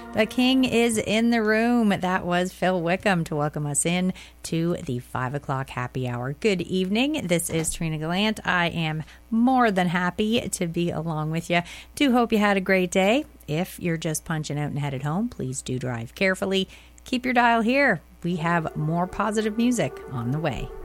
The king is in the room. That was Phil Wickham to welcome us in to the 5 o'clock happy hour. Good evening. This is Trina Gallant. I am more than happy to be along with you. Do hope you had a great day. If you're just punching out and headed home, please do drive carefully. Keep your dial here. We have more positive music on the way.